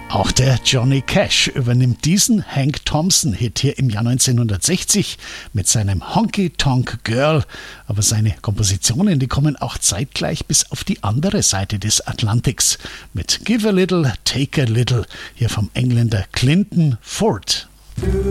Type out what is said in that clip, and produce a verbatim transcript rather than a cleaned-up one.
Auch der Johnny Cash übernimmt diesen Hank Thompson-Hit hier im Jahr neunzehnhundertsechzig mit seinem Honky Tonk Girl. Aber seine Kompositionen, die kommen auch zeitgleich bis auf die andere Seite des Atlantiks mit Give a Little, Take a Little, hier vom Engländer Clinton Ford.